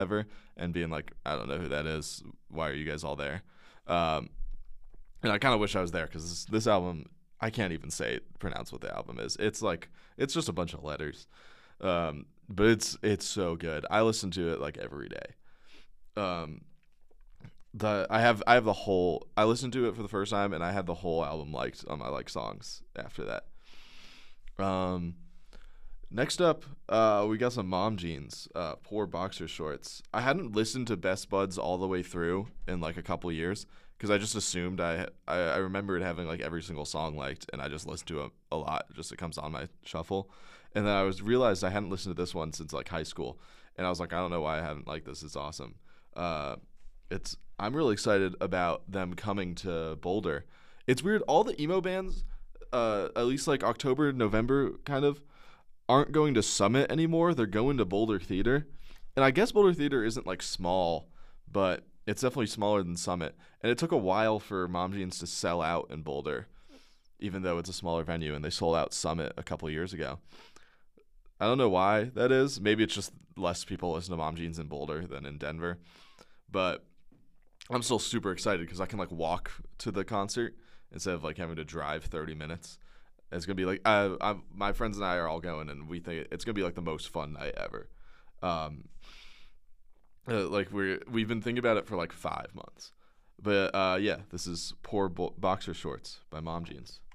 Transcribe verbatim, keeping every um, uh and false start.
ever, and being like, I don't know who that is. Why are you guys all there? Um, and I kind of wish I was there because this, this album, I can't even say pronounce what the album is. It's like it's just a bunch of letters, um, but it's it's so good. I listen to it like every day. Um, the I have I have the whole. I listened to it for the first time, and I had the whole album liked on my like songs after that. Um, Next up, uh, we got some Mom Jeans, uh, Poor Boxer Shorts. I hadn't listened to Best Buds all the way through in like a couple years because I just assumed I, I I remembered having like every single song liked, and I just listened to it a lot. Just it comes on my shuffle, and then I was realized I hadn't listened to this one since like high school, and I was like, I don't know why I haven't liked this. It's awesome. Uh, it's I'm really excited about them coming to Boulder. It's weird. All the emo bands, uh, at least like October, November, kind of aren't going to Summit anymore. They're going to Boulder Theater. And I guess Boulder Theater isn't like small, but it's definitely smaller than Summit. And it took a while for Mom Jeans to sell out in Boulder, even though it's a smaller venue, and they sold out Summit a couple years ago. I don't know why that is. Maybe it's just less people listen to Mom Jeans in Boulder than in Denver. But I'm still super excited because I can like walk to the concert instead of like having to drive thirty minutes. It's gonna be like I, I, my friends and I are all going, and we think it's gonna be like the most fun night ever. Um, uh, like we we've been thinking about it for like five months, but uh, yeah, this is Poor Bo- Boxer Shorts by Mom Jeans.